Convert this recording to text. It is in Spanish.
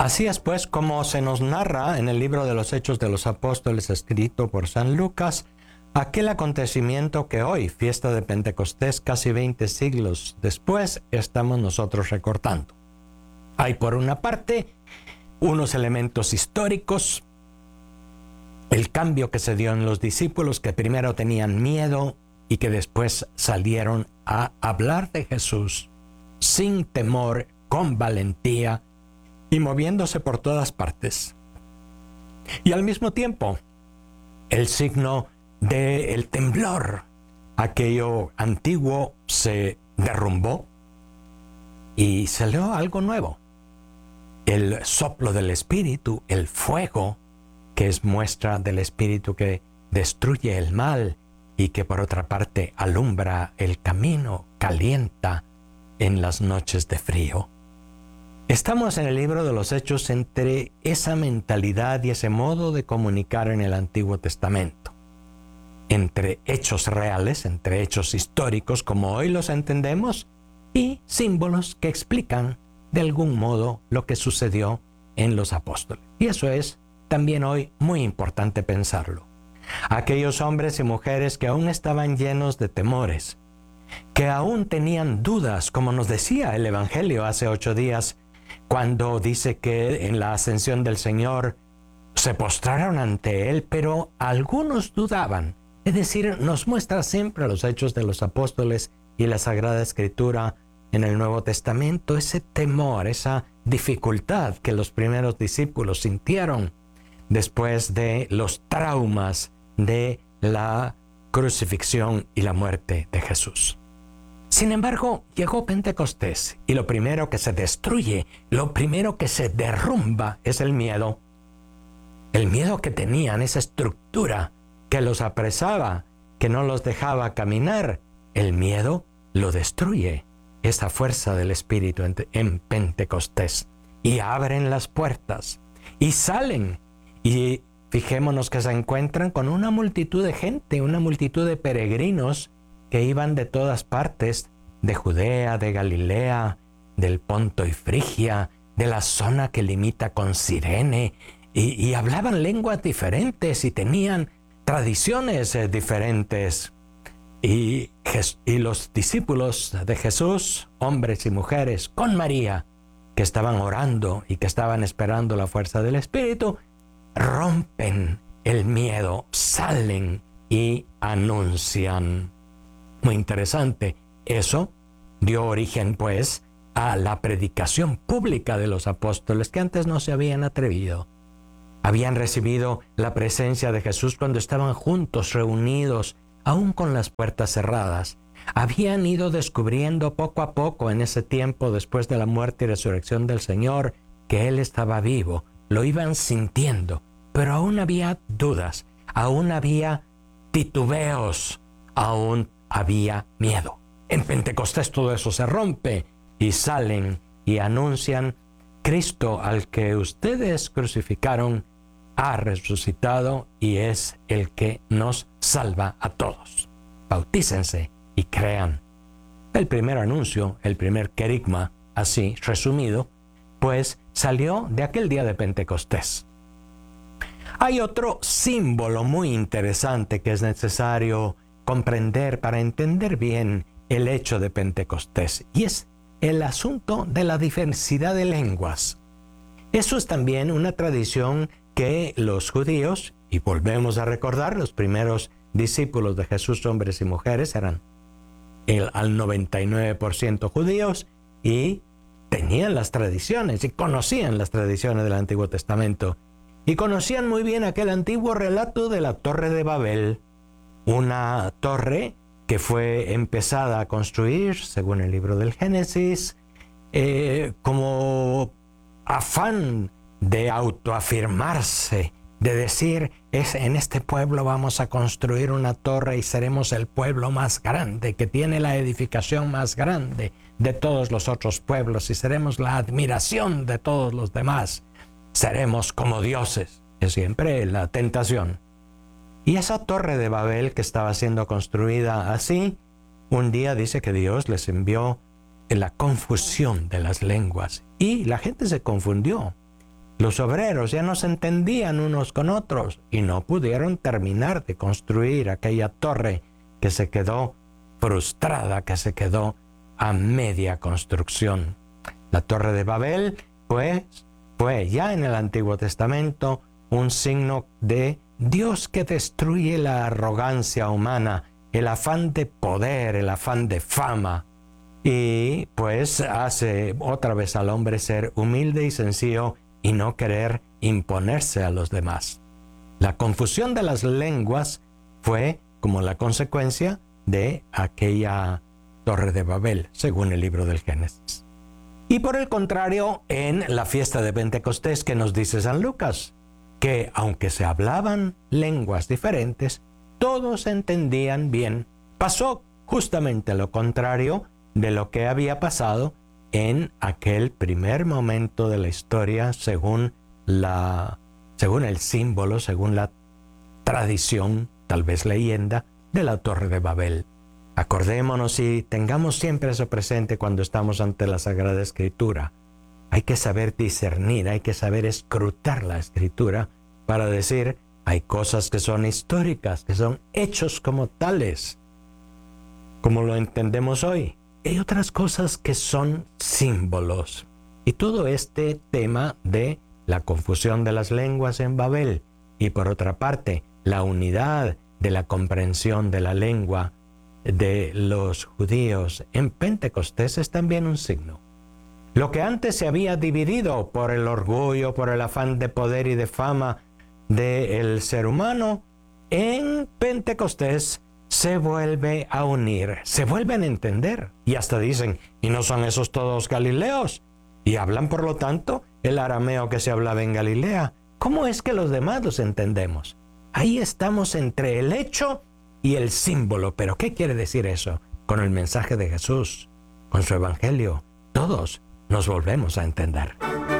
Así es pues como se nos narra en el libro de los Hechos de los Apóstoles escrito por San Lucas, aquel acontecimiento que hoy, fiesta de Pentecostés, casi 20 siglos después, estamos nosotros recordando. Hay por una parte unos elementos históricos, el cambio que se dio en los discípulos que primero tenían miedo y que después salieron a hablar de Jesús sin temor, con valentía y moviéndose por todas partes. Y al mismo tiempo, el signo del temblor, aquello antiguo se derrumbó y salió algo nuevo. El soplo del Espíritu, el fuego, que es muestra del Espíritu que destruye el mal y que por otra parte alumbra el camino, calienta en las noches de frío. Estamos en el libro de los Hechos entre esa mentalidad y ese modo de comunicar en el Antiguo Testamento. Entre hechos reales, entre hechos históricos como hoy los entendemos, y símbolos que explican de algún modo lo que sucedió en los apóstoles. Y eso es también hoy muy importante pensarlo. Aquellos hombres y mujeres que aún estaban llenos de temores, que aún tenían dudas, como nos decía el Evangelio hace 8 días, cuando dice que en la ascensión del Señor se postraron ante Él, pero algunos dudaban. Es decir, nos muestra siempre los hechos de los apóstoles y la Sagrada Escritura en el Nuevo Testamento, ese temor, esa dificultad que los primeros discípulos sintieron después de los traumas de la crucifixión y la muerte de Jesús. Sin embargo, llegó Pentecostés y lo primero que se destruye, lo primero que se derrumba es el miedo. El miedo que tenían, esa estructura que los apresaba, que no los dejaba caminar, el miedo lo destruye, esa fuerza del Espíritu en Pentecostés. Y abren las puertas y salen. Y fijémonos que se encuentran con una multitud de gente, una multitud de peregrinos que iban de todas partes, de Judea, de Galilea, del Ponto y Frigia, de la zona que limita con Cirene, y hablaban lenguas diferentes y tenían tradiciones diferentes. Y los discípulos de Jesús, hombres y mujeres, con María, que estaban orando y que estaban esperando la fuerza del Espíritu, rompen el miedo, salen y anuncian. Muy interesante. Eso dio origen, pues, a la predicación pública de los apóstoles que antes no se habían atrevido. Habían recibido la presencia de Jesús cuando estaban juntos, reunidos, aún con las puertas cerradas. Habían ido descubriendo poco a poco en ese tiempo, después de la muerte y resurrección del Señor, que Él estaba vivo. Lo iban sintiendo, pero aún había dudas, aún había titubeos, aún había miedo. En Pentecostés todo eso se rompe y salen y anuncian: Cristo al que ustedes crucificaron ha resucitado y es el que nos salva a todos. Bautícense y crean. El primer anuncio, el primer querigma, así resumido, pues salió de aquel día de Pentecostés. Hay otro símbolo muy interesante que es necesario comprender para entender bien el hecho de Pentecostés, y es el asunto de la diversidad de lenguas. Eso es también una tradición que los judíos, y volvemos a recordar, los primeros discípulos de Jesús, hombres y mujeres, eran al 99% judíos y tenían las tradiciones y conocían las tradiciones del Antiguo Testamento y conocían muy bien aquel antiguo relato de la Torre de Babel, una torre que fue empezada a construir, según el libro del Génesis, como afán de autoafirmarse, de decir, en este pueblo vamos a construir una torre y seremos el pueblo más grande, que tiene la edificación más grande de todos los otros pueblos, y seremos la admiración de todos los demás. Seremos como dioses. Es siempre la tentación. Y esa torre de Babel que estaba siendo construida así, un día dice que Dios les envió la confusión de las lenguas y la gente se confundió. Los obreros ya no se entendían unos con otros y no pudieron terminar de construir aquella torre que se quedó frustrada, que se quedó a media construcción. La Torre de Babel, pues, fue ya en el Antiguo Testamento un signo de Dios que destruye la arrogancia humana, el afán de poder, el afán de fama, y pues hace otra vez al hombre ser humilde y sencillo y no querer imponerse a los demás. La confusión de las lenguas fue como la consecuencia de aquella Torre de Babel, según el libro del Génesis. Y por el contrario, en la fiesta de Pentecostés, que nos dice San Lucas, que aunque se hablaban lenguas diferentes, todos entendían bien. Pasó justamente lo contrario de lo que había pasado en aquel primer momento de la historia, según el símbolo, según la tradición, tal vez leyenda, de la Torre de Babel. Acordémonos y tengamos siempre eso presente cuando estamos ante la Sagrada Escritura. Hay que saber discernir, hay que saber escrutar la Escritura para decir, hay cosas que son históricas, que son hechos como tales, como lo entendemos hoy. Hay otras cosas que son símbolos. Y todo este tema de la confusión de las lenguas en Babel y por otra parte, la unidad de la comprensión de la lengua de los judíos en Pentecostés es también un signo. Lo que antes se había dividido por el orgullo, por el afán de poder y de fama del ser humano, en Pentecostés se vuelve a unir, se vuelven a entender. Y hasta dicen, ¿y no son esos todos galileos? Y hablan, por lo tanto, el arameo que se hablaba en Galilea. ¿Cómo es que los demás los entendemos? Ahí estamos entre el hecho y el símbolo. ¿Pero qué quiere decir eso? Con el mensaje de Jesús, con su evangelio, todos nos volvemos a entender.